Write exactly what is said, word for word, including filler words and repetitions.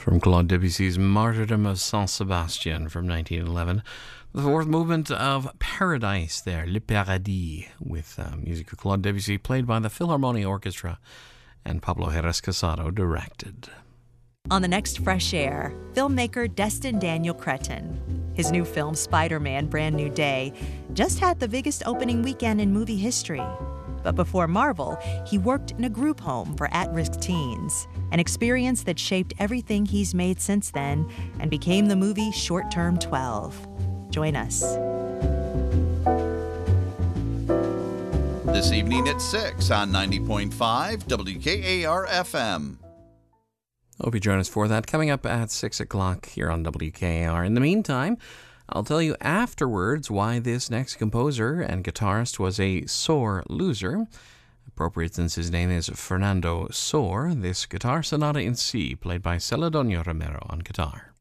From Claude Debussy's Martyrdom of Saint Sebastian from nineteen eleven. The fourth movement of Paradise there, Le Paradis, with uh, music of Claude Debussy played by the Philharmonia Orchestra and Pablo Jerez Casado directed. On the next Fresh Air, filmmaker Destin Daniel Cretton. His new film, Spider-Man Brand New Day, just had the biggest opening weekend in movie history. But before Marvel, he worked in a group home for at-risk teens, an experience that shaped everything he's made since then and became the movie Short Term twelve. Join us. This evening at six on ninety point five W K A R F M. Hope you join us for that. Coming up at six o'clock here on W K A R. In the meantime, I'll tell you afterwards why this next composer and guitarist was a sore loser. Appropriate since his name is Fernando Sor. This guitar sonata in C, played by Celedonio Romero on guitar.